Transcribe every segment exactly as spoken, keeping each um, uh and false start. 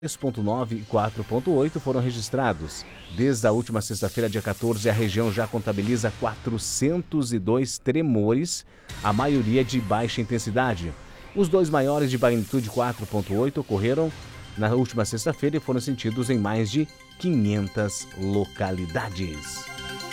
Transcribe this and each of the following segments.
três ponto nove e quatro ponto oito foram registrados. Desde a última sexta-feira, dia quatorze, a região já contabiliza quatrocentos e dois tremores, a maioria de baixa intensidade. Os dois maiores de magnitude quatro ponto oito ocorreram na última sexta-feira e foram sentidos em mais de quinhentas localidades.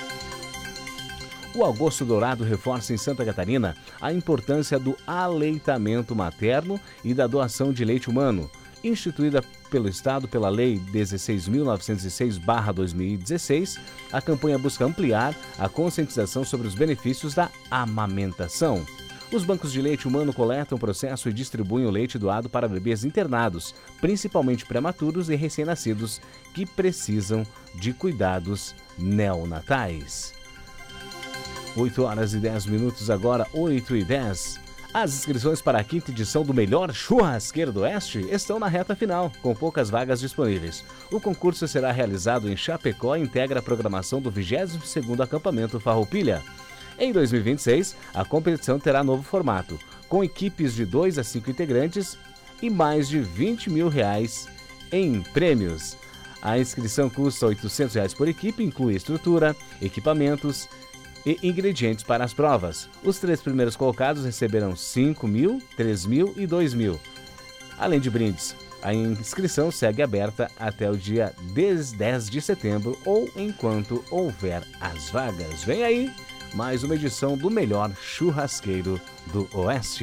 O Agosto Dourado reforça em Santa Catarina a importância do aleitamento materno e da doação de leite humano. Instituída pelo Estado pela Lei dezesseis mil novecentos e seis barra dois mil e dezesseis, a campanha busca ampliar a conscientização sobre os benefícios da amamentação. Os bancos de leite humano coletam o processo e distribuem o leite doado para bebês internados, principalmente prematuros e recém-nascidos, que precisam de cuidados neonatais. oito horas e dez minutos agora, oito e dez. As inscrições para a quinta edição do Melhor Churrasqueiro do Oeste estão na reta final, com poucas vagas disponíveis. O concurso será realizado em Chapecó e integra a programação do vigésimo segundo Acampamento Farroupilha. Em dois mil e vinte e seis, a competição terá novo formato, com equipes de dois a cinco integrantes e mais de vinte mil reais em prêmios. A inscrição custa oitocentos reais por equipe, inclui estrutura, equipamentos e ingredientes para as provas. Os três primeiros colocados receberão cinco mil, três mil e dois mil. Além de brindes, a inscrição segue aberta até o dia dez de setembro ou enquanto houver as vagas. Vem aí mais uma edição do Melhor Churrasqueiro do Oeste.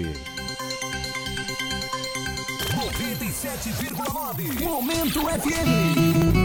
noventa e sete vírgula nove Momento F M.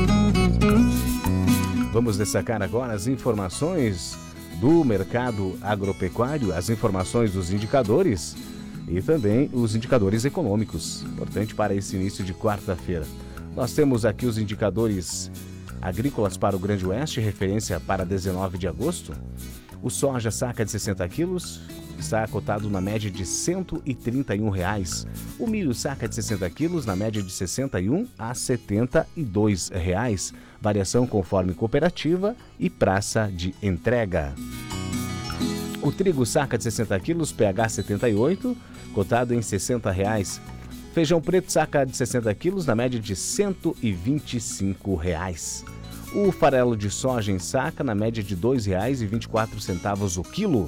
Vamos destacar agora as informações do mercado agropecuário, as informações dos indicadores e também os indicadores econômicos. Importante para esse início de quarta-feira. Nós temos aqui os indicadores agrícolas para o Grande Oeste, referência para dezenove de agosto. O soja saca de sessenta quilos está cotado na média de cento e trinta e um reais. O milho saca de sessenta quilos na média de sessenta e um a setenta e dois reais. Variação conforme cooperativa e praça de entrega. O trigo saca de sessenta quilos, pH setenta e oito, cotado em sessenta reais. Feijão preto saca de sessenta quilos na média de cento e vinte e cinco reais. O farelo de soja em saca na média de dois reais e vinte e quatro centavos o quilo.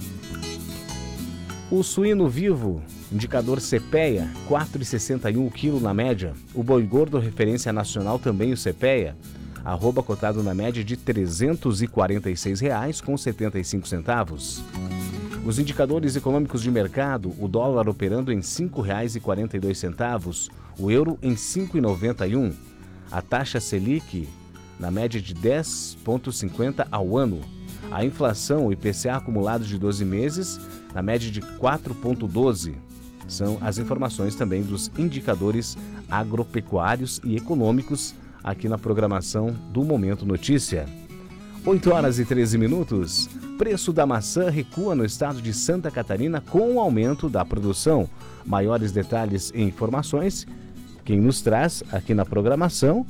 O suíno vivo, indicador CPEA, quatro reais e sessenta e um o quilo na média. O boi gordo, referência nacional, também o CPEA, arroba cotado na média de trezentos e quarenta e seis reais com setenta e cinco centavos. Os indicadores econômicos de mercado, o dólar operando em cinco reais e quarenta e dois centavos, o euro em cinco reais e noventa e um, a taxa Selic na média de dez vírgula cinquenta ao ano. A inflação, o I P C A acumulado de doze meses, na média de quatro vírgula doze. São as informações também dos indicadores agropecuários e econômicos aqui na programação do Momento Notícia. oito horas e treze minutos. Preço da maçã recua no estado de Santa Catarina com o aumento da produção. Maiores detalhes e informações, quem nos traz aqui na programação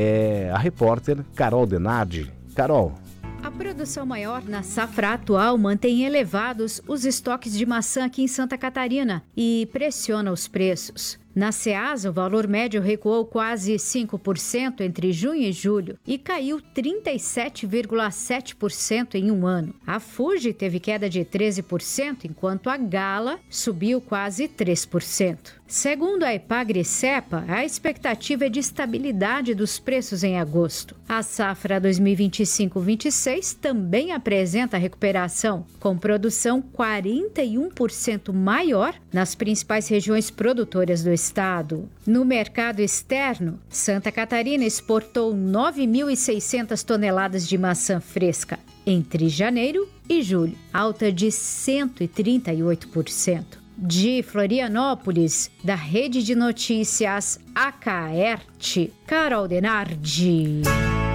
é a repórter Carol Denardi. Carol. A produção maior na safra atual mantém elevados os estoques de maçã aqui em Santa Catarina e pressiona os preços. Na Ceasa, o valor médio recuou quase cinco por cento entre junho e julho e caiu trinta e sete vírgula sete por cento em um ano. A Fuji teve queda de treze por cento, enquanto a Gala subiu quase três por cento. Segundo a Epagri-Cepa, a expectativa é de estabilidade dos preços em agosto. A safra dois mil e vinte e cinco vinte e seis também apresenta recuperação, com produção quarenta e um por cento maior nas principais regiões produtoras do estado. No mercado externo, Santa Catarina exportou nove mil e seiscentas toneladas de maçã fresca entre janeiro e julho, alta de cento e trinta e oito por cento. De Florianópolis, da Rede de Notícias Acaerte, Carol Denardi.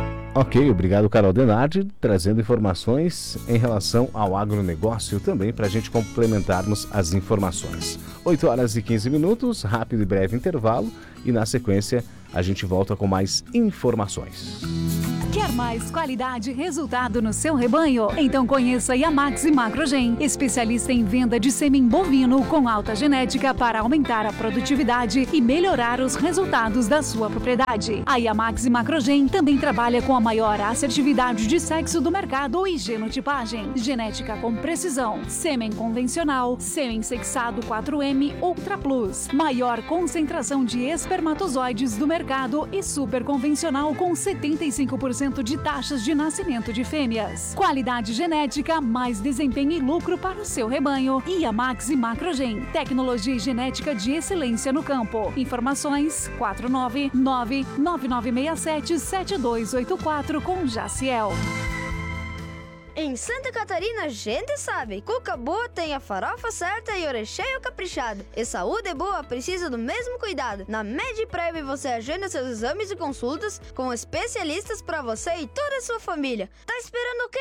Ok, obrigado, Carol Denardi, trazendo informações em relação ao agronegócio também para a gente complementarmos as informações. oito horas e quinze minutos, rápido e breve intervalo e na sequência a gente volta com mais informações. Quer mais qualidade e resultado no seu rebanho? Então conheça a Yamax Macrogen, especialista em venda de sêmen bovino com alta genética para aumentar a produtividade e melhorar os resultados da sua propriedade. A Yamax Macrogen também trabalha com a maior assertividade de sexo do mercado e genotipagem, genética com precisão, sêmen convencional, sêmen sexado quatro M Ultra Plus, maior concentração de espermatozoides do mercado e super convencional com setenta e cinco por cento de taxas de nascimento de fêmeas. Qualidade genética, mais desempenho e lucro para o seu rebanho. Yamax Macrogen, tecnologia e genética de excelência no campo. Informações quatro nove nove nove nove seis sete sete dois oito quatro com Jaciel. Em Santa Catarina, a gente sabe. Cuca boa tem a farofa certa e o recheio caprichado. E saúde boa precisa do mesmo cuidado. Na MedPrev você agenda seus exames e consultas com especialistas para você e toda a sua família. Tá esperando o quê?